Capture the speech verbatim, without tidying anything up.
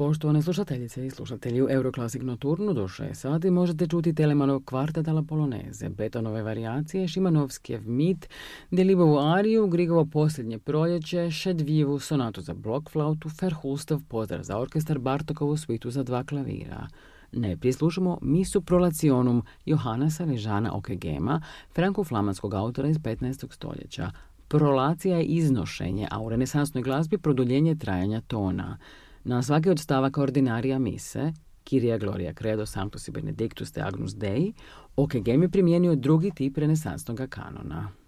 Poštovane slušateljice i slušatelji, u Euroclassic Nocturnu do šest sati možete čuti Telemanov kvartet alla poloneze, Beethovenove varijacije, Šimanovskijev mit, Delibovu ariju, Grigovo posljednje proljeće, Šedvijevu sonatu za blokflautu, Ferhustov pozdrav za orkestar, Bartokovu svitu za dva klavira. Najprije slušamo Misu prolacionum Johana Savežana Okegema, franko-flamanskog autora iz petnaestog stoljeća. Prolacija je iznošenje, a u renesansnoj glazbi produljenje trajanja tona. Na svaki od stavaka ordinarija mise, Kyrie Gloria Credo Sanctus i Benedictus te Agnus Dei, Okegem je primijenio drugi tip renesansnog kanona.